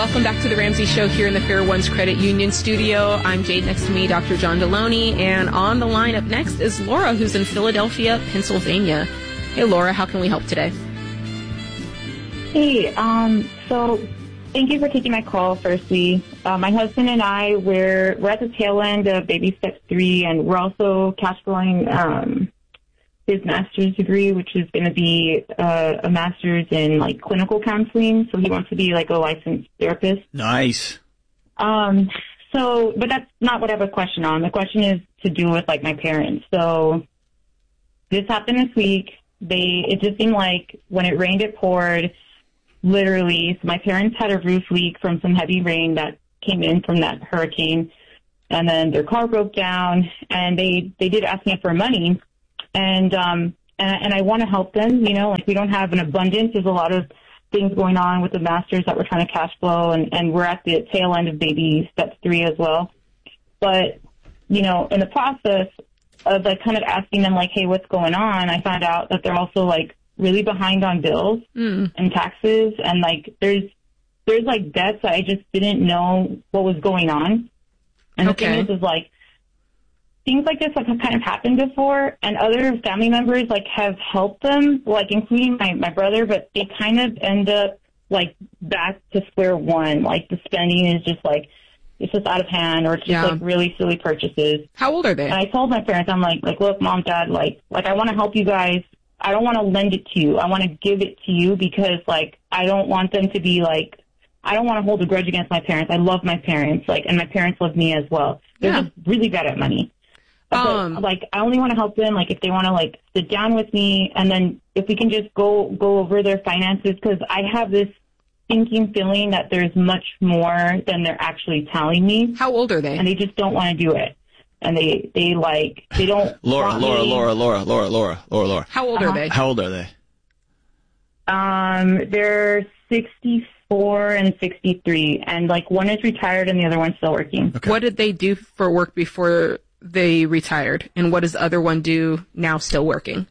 Welcome back to the Ramsey Show here in the Fair Ones Credit Union studio. I'm Jade, next to me, Dr. John Deloney, and on the line up next is Laura, who's in Philadelphia, Pennsylvania. Hey, Laura, how can we help today? Hey, so thank you for taking my call, firstly. My husband and I, we're at the tail end of baby step 3, and we're also cash flowing his master's degree, which is going to be a master's in like clinical counseling. So he wants to be like a licensed therapist. Nice. But that's not what I have a question on. The question is to do with like my parents. So this happened this week. It just seemed like when it rained, it poured. Literally, so my parents had a roof leak from some heavy rain that came in from that hurricane, and then their car broke down, and they did ask me for money. And I want to help them, you know, like we don't have an abundance. There's a lot of things going on with the masters that we're trying to cash flow, and we're at the tail end of baby step 3 as well. But, you know, in the process of like kind of asking them like, hey, what's going on? I found out that they're also like really behind on bills and taxes, and like there's like debts that I just didn't know what was going on. And the thing is like, things like this have kind of happened before, and other family members like have helped them, like including my brother, but they kind of end up like back to square one. Like the spending is just like, it's just out of hand, or it's just like really silly purchases. How old are they? And I told my parents, I'm like, look, Mom, Dad, like I want to help you guys. I don't want to lend it to you. I want to give it to you because like, I don't want them to be like, I don't want to hold a grudge against my parents. I love my parents, like, and my parents love me as well. They're just really bad at money. But, like, I only want to help them, like, if they want to, like, sit down with me, and then if we can just go over their finances, because I have this thinking feeling that there's much more than they're actually telling me. How old are they? And they just don't want to do it. And they don't. Laura. How old are they? How old are they? They're 64 and 63, and, like, one is retired and the other one's still working. Okay. What did they do for work before they retired, and what does the other one do now still working?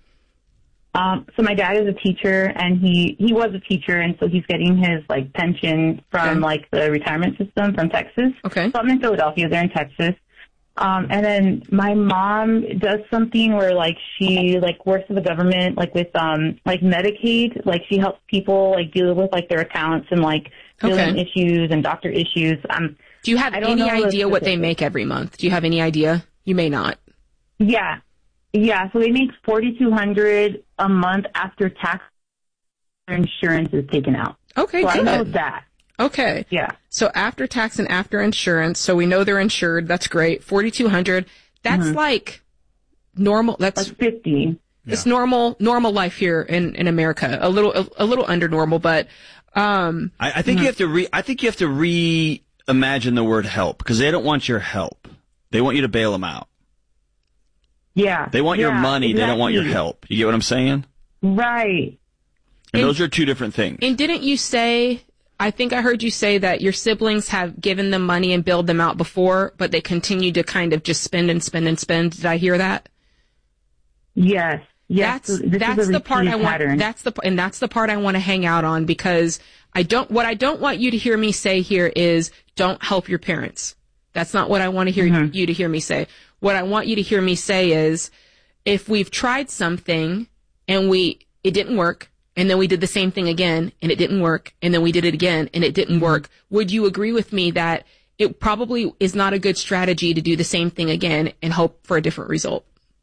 So my dad is a teacher, and he was a teacher, and so he's getting his like pension from like the retirement system from Texas. Okay. So I'm in Philadelphia, they're in Texas. And then my mom does something where like she like works with the government, like with like Medicaid, like she helps people like deal with like their accounts and like billing issues and doctor issues. Do you have any idea what they make every month? Do you have any idea? You may not. Yeah. So they make $4,200 a month after tax insurance is taken out. Okay, so good. I know that. Okay. Yeah. So after tax and after insurance, so we know they're insured. That's great. $4,200. That's like normal. That's like 50. It's normal life here in America. A little under normal, but I think you have to reimagine the word help, because they don't want your help. They want you to bail them out. Yeah. They want your money. Exactly. They don't want your help. You get what I'm saying? Right. And those are two different things. And didn't you say, I think I heard you say that your siblings have given them money and bailed them out before, but they continue to kind of just spend and spend and spend. Did I hear that? Yes. That's the part I want. That's the part I want to hang out on, because what I don't want you to hear me say here is don't help your parents. That's not what I want to hear you to hear me say. What I want you to hear me say is, if we've tried something and it didn't work, and then we did the same thing again and it didn't work, and then we did it again and it didn't work, would you agree with me that it probably is not a good strategy to do the same thing again and hope for a different result?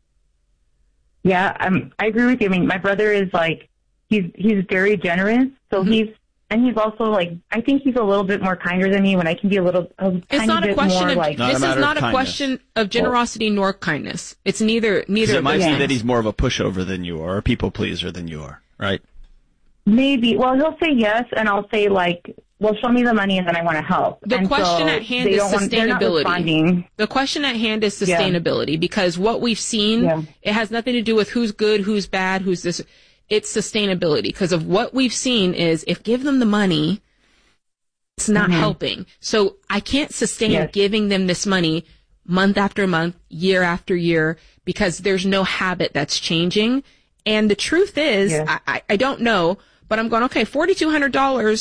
Yeah, I agree with you. I mean, my brother is like, he's very generous, so he's also like, I think he's a little bit more kinder than me when I can be it's not a question of, like, this is not a question of generosity nor kindness. It's neither. It might be that he's more of a pushover than you are, or a people pleaser than you are, right? Maybe. Well, he'll say yes, and I'll say like, well, show me the money and then I want to help. The question at hand is sustainability. The question at hand is sustainability, because what we've seen, it has nothing to do with who's good, who's bad, who's this. It's sustainability, because of what we've seen is, if give them the money, it's not helping. So I can't sustain giving them this money month after month, year after year, because there's no habit that's changing. And the truth is, I don't know, but I'm going, okay, $4,200,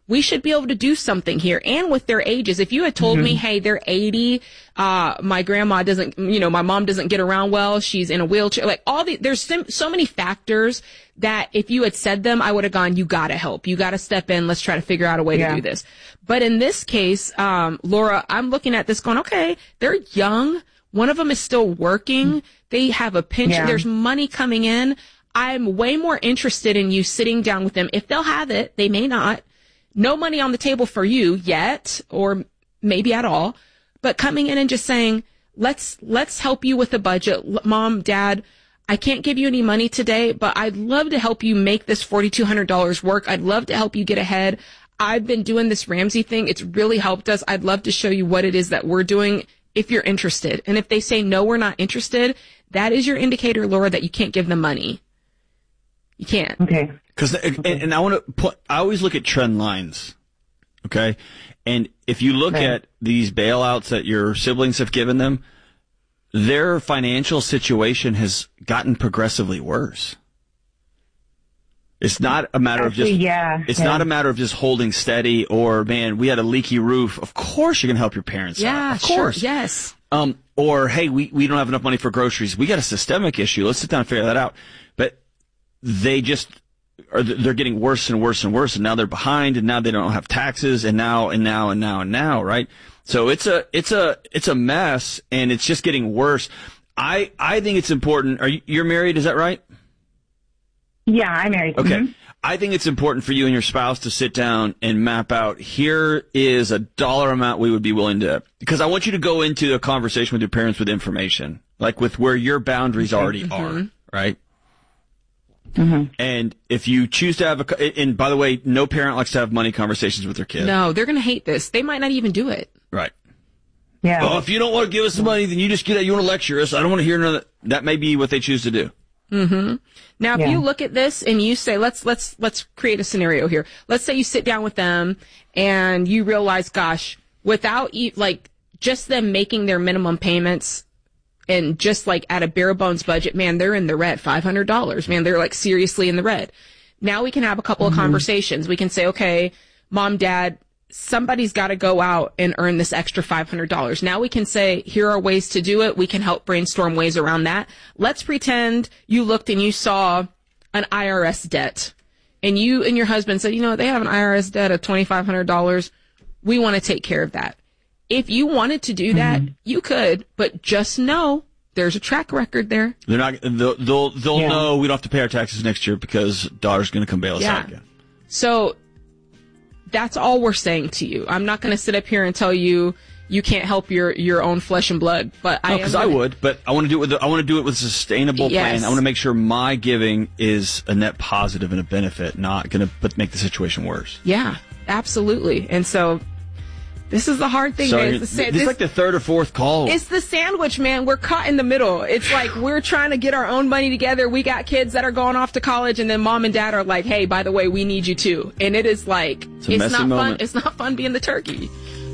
we should be able to do something here. And with their ages, if you had told me, hey, they're 80, my grandma doesn't, my mom doesn't get around well, she's in a wheelchair, like there's so many factors that if you had said them, I would have gone, you gotta help, you gotta step in, let's try to figure out a way to do this. But in this case, Laura, I'm looking at this going, okay, they're young. One of them is still working. They have a pension. There's money coming in. I'm way more interested in you sitting down with them. If they'll have it, they may not. No money on the table for you yet, or maybe at all, but coming in and just saying, let's help you with the budget. Mom, Dad, I can't give you any money today, but I'd love to help you make this $4,200 work. I'd love to help you get ahead. I've been doing this Ramsey thing. It's really helped us. I'd love to show you what it is that we're doing if you're interested. And if they say, no, we're not interested, that is your indicator, Laura, that you can't give them money. You can't. Okay. And I always look at trend lines. Okay. And if you look at these bailouts that your siblings have given them, their financial situation has gotten progressively worse. It's not a matter of not a matter of just holding steady or, man, we had a leaky roof. Of course you're going to help your parents out. Of course. Sure, yes. Or, hey, we don't have enough money for groceries. We got a systemic issue. Let's sit down and figure that out. But they're getting worse and worse and worse, and now they're behind, and now they don't have taxes, and now, right? So it's a mess, and it's just getting worse. I think it's important. You're married, is that right? Yeah, I'm married. Okay. Mm-hmm. I think it's important for you and your spouse to sit down and map out, here is a dollar amount we would be willing to, because I want you to go into a conversation with your parents with information, like with where your boundaries already are, right? Mm-hmm. And if you choose to have and by the way, no parent likes to have money conversations with their kid. No, they're going to hate this. They might not even do it. Right. Yeah. Well, if you don't want to give us the money, then you just get out. You want to lecture us. I don't want to hear another. That may be what they choose to do. Mm-hmm. Now, if you look at this and you say, let's create a scenario here. Let's say you sit down with them and you realize, gosh, without just them making their minimum payments and just like at a bare bones budget, man, they're in the red, $500. Man, they're like seriously in the red. Now we can have a couple of conversations. We can say, okay, Mom, Dad, somebody's got to go out and earn this extra $500. Now we can say, here are ways to do it. We can help brainstorm ways around that. Let's pretend you looked and you saw an IRS debt and you and your husband said, they have an IRS debt of $2,500. We want to take care of that. If you wanted to do that, you could, but just know there's a track record there. They're not, they'll know we don't have to pay our taxes next year because daughter's going to come bail us out again. So that's all we're saying to you. I'm not going to sit up here and tell you you can't help your own flesh and blood, but I would. But I want to do it with a sustainable plan. I want to make sure my giving is a net positive and a benefit, not going to make the situation worse. Yeah, absolutely. And so this is the hard thing. This is like the third or fourth call. It's the sandwich, man. We're caught in the middle. It's like we're trying to get our own money together. We got kids that are going off to college, and then Mom and Dad are like, hey, by the way, we need you too. And it is like, it's not fun. It's not fun being the turkey.